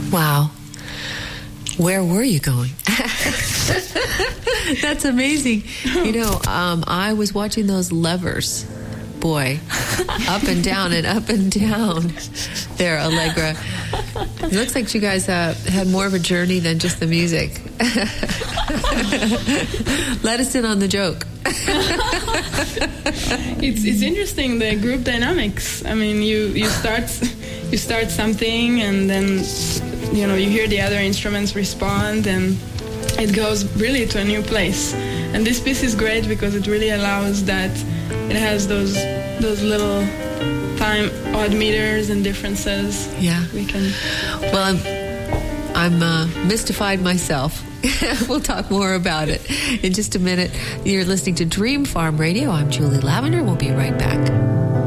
Wow. Where were you going? That's amazing. You know, I was watching those levers. Boy, up and down and up and down there, Allegra. It looks like you guys had more of a journey than just the music. Let us in on the joke. It's interesting, the group dynamics. I mean, you start something, and then you hear the other instruments respond, and it goes really to a new place. And this piece is great because it really allows that. It has those little time odd meters and differences. Yeah. We can. Well, I'm mystified myself. We'll talk more about it in just a minute. You're listening to Dream Farm Radio. I'm Julie Lavender. We'll be right back.